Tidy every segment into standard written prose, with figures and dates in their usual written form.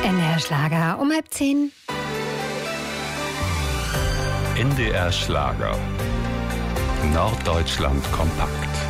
NDR Schlager um 9:30. NDR Schlager. Norddeutschland kompakt.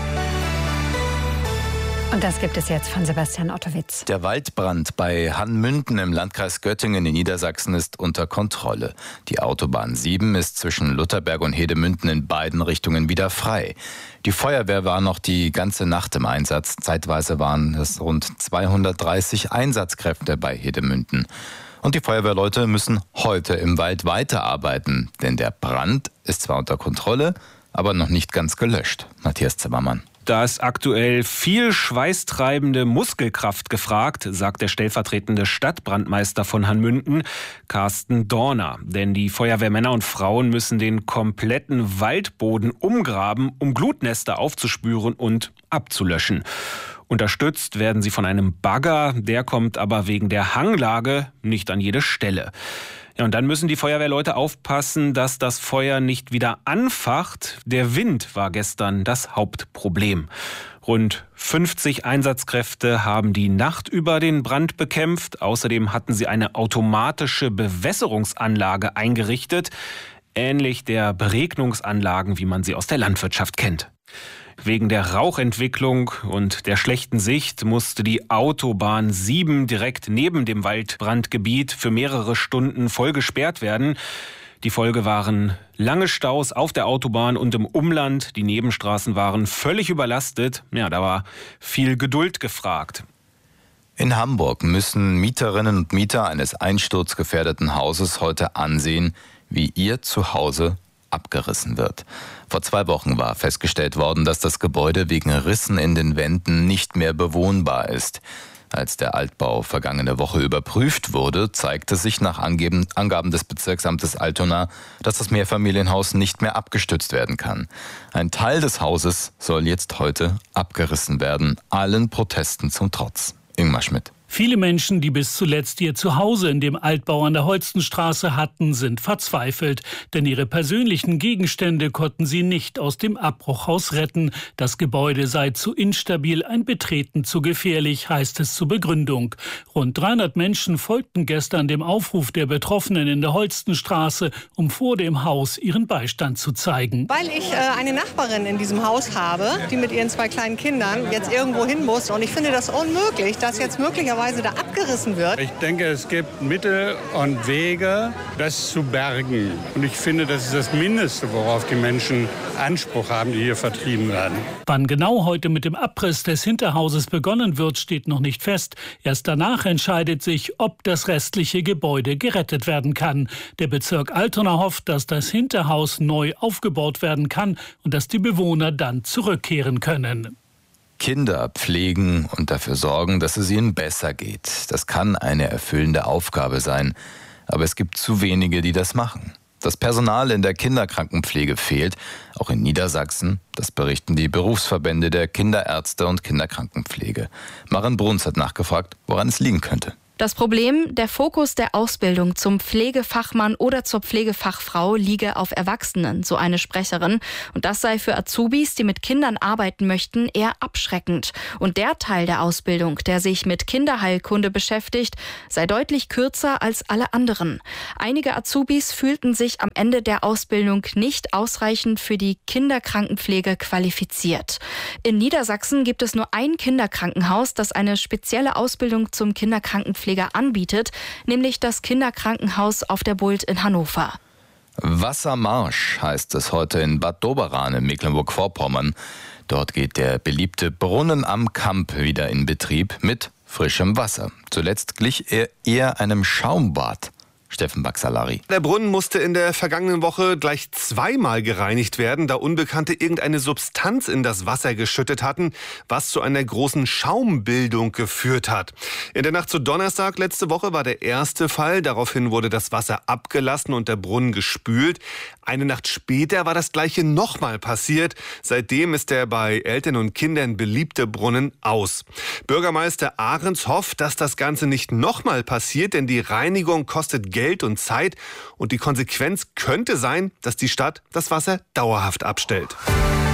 Und das gibt es jetzt von Sebastian Ottowitz. Der Waldbrand bei Hanmünden im Landkreis Göttingen in Niedersachsen ist unter Kontrolle. Die Autobahn 7 ist zwischen Lutherberg und Hedemünden in beiden Richtungen wieder frei. Die Feuerwehr war noch die ganze Nacht im Einsatz. Zeitweise waren es rund 230 Einsatzkräfte bei Hedemünden. Und die Feuerwehrleute müssen heute im Wald weiterarbeiten. Denn der Brand ist zwar unter Kontrolle, aber noch nicht ganz gelöscht. Matthias Zimmermann. Da ist aktuell viel schweißtreibende Muskelkraft gefragt, sagt der stellvertretende Stadtbrandmeister von Hanmünden, Carsten Dorner. Denn die Feuerwehrmänner und Frauen müssen den kompletten Waldboden umgraben, um Glutnester aufzuspüren und abzulöschen. Unterstützt werden sie von einem Bagger, der kommt aber wegen der Hanglage nicht an jede Stelle. Ja, und dann müssen die Feuerwehrleute aufpassen, dass das Feuer nicht wieder anfacht. Der Wind war gestern das Hauptproblem. Rund 50 Einsatzkräfte haben die Nacht über den Brand bekämpft. Außerdem hatten sie eine automatische Bewässerungsanlage eingerichtet, ähnlich der Beregnungsanlagen, wie man sie aus der Landwirtschaft kennt. Wegen der Rauchentwicklung und der schlechten Sicht musste die Autobahn 7 direkt neben dem Waldbrandgebiet für mehrere Stunden voll gesperrt werden. Die Folge waren lange Staus auf der Autobahn und im Umland. Die Nebenstraßen waren völlig überlastet. Ja, da war viel Geduld gefragt. In Hamburg müssen Mieterinnen und Mieter eines einsturzgefährdeten Hauses heute ansehen, wie ihr Zuhause abgerissen wird. Vor 2 Wochen war festgestellt worden, dass das Gebäude wegen Rissen in den Wänden nicht mehr bewohnbar ist. Als der Altbau vergangene Woche überprüft wurde, zeigte sich nach Angaben des Bezirksamtes Altona, dass das Mehrfamilienhaus nicht mehr abgestützt werden kann. Ein Teil des Hauses soll jetzt heute abgerissen werden, allen Protesten zum Trotz. Ingmar Schmidt. Viele Menschen, die bis zuletzt ihr Zuhause in dem Altbau an der Holstenstraße hatten, sind verzweifelt. Denn ihre persönlichen Gegenstände konnten sie nicht aus dem Abbruchhaus retten. Das Gebäude sei zu instabil, ein Betreten zu gefährlich, heißt es zur Begründung. Rund 300 Menschen folgten gestern dem Aufruf der Betroffenen in der Holstenstraße, um vor dem Haus ihren Beistand zu zeigen. Weil ich eine Nachbarin in diesem Haus habe, die mit ihren 2 kleinen Kindern jetzt irgendwo hin muss. Und ich finde das unmöglich, dass jetzt möglicherweise da abgerissen wird. Ich denke, es gibt Mittel und Wege, das zu bergen. Und ich finde, das ist das Mindeste, worauf die Menschen Anspruch haben, die hier vertrieben werden. Wann genau heute mit dem Abriss des Hinterhauses begonnen wird, steht noch nicht fest. Erst danach entscheidet sich, ob das restliche Gebäude gerettet werden kann. Der Bezirk Altona hofft, dass das Hinterhaus neu aufgebaut werden kann und dass die Bewohner dann zurückkehren können. Kinder pflegen und dafür sorgen, dass es ihnen besser geht. Das kann eine erfüllende Aufgabe sein. Aber es gibt zu wenige, die das machen. Das Personal in der Kinderkrankenpflege fehlt, auch in Niedersachsen. Das berichten die Berufsverbände der Kinderärzte und Kinderkrankenpflege. Maren Bruns hat nachgefragt, woran es liegen könnte. Das Problem, der Fokus der Ausbildung zum Pflegefachmann oder zur Pflegefachfrau liege auf Erwachsenen, so eine Sprecherin. Und das sei für Azubis, die mit Kindern arbeiten möchten, eher abschreckend. Und der Teil der Ausbildung, der sich mit Kinderheilkunde beschäftigt, sei deutlich kürzer als alle anderen. Einige Azubis fühlten sich am Ende der Ausbildung nicht ausreichend für die Kinderkrankenpflege qualifiziert. In Niedersachsen gibt es nur ein Kinderkrankenhaus, das eine spezielle Ausbildung zum Kinderkrankenpfleger anbietet, nämlich das Kinderkrankenhaus auf der Bult in Hannover. Wassermarsch heißt es heute in Bad Doberan in Mecklenburg-Vorpommern. Dort geht der beliebte Brunnen am Kamp wieder in Betrieb mit frischem Wasser. Zuletzt glich er eher einem Schaumbad. Steffen Baxalari. Der Brunnen musste in der vergangenen Woche gleich 2-mal gereinigt werden, da Unbekannte irgendeine Substanz in das Wasser geschüttet hatten, was zu einer großen Schaumbildung geführt hat. In der Nacht zu Donnerstag letzte Woche war der erste Fall. Daraufhin wurde das Wasser abgelassen und der Brunnen gespült. Eine Nacht später war das Gleiche nochmal passiert. Seitdem ist der bei Eltern und Kindern beliebte Brunnen aus. Bürgermeister Ahrens hofft, dass das Ganze nicht nochmal passiert, denn die Reinigung kostet Geld und Zeit. Und die Konsequenz könnte sein, dass die Stadt das Wasser dauerhaft abstellt.